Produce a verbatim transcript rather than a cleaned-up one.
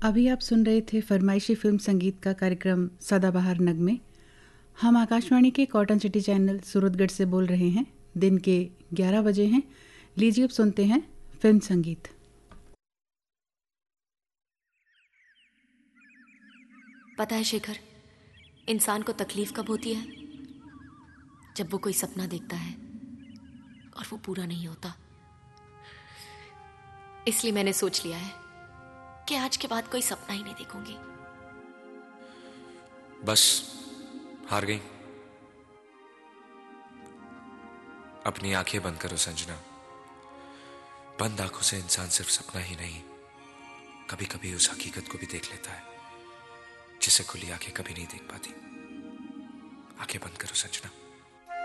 अभी आप सुन रहे थे फरमाइशी फिल्म संगीत का कार्यक्रम सदाबहार नगमे। हम आकाशवाणी के कॉटन सिटी चैनल सूरतगढ़ से बोल रहे हैं। दिन के ग्यारह बजे हैं। लीजिए अब सुनते हैं फिल्म संगीत। पता है शेखर, इंसान को तकलीफ कब होती है? जब वो कोई सपना देखता है और वो पूरा नहीं होता। इसलिए मैंने सोच लिया है कि आज के बाद कोई सपना ही नहीं देखूंगी। बस हार गई। अपनी आंखें बंद करो संजना। बंद आंखों से इंसान सिर्फ सपना ही नहीं, कभी कभी उस हकीकत को भी देख लेता है जिसे खुली आंखें कभी नहीं देख पाती। आंखें बंद करो संजना।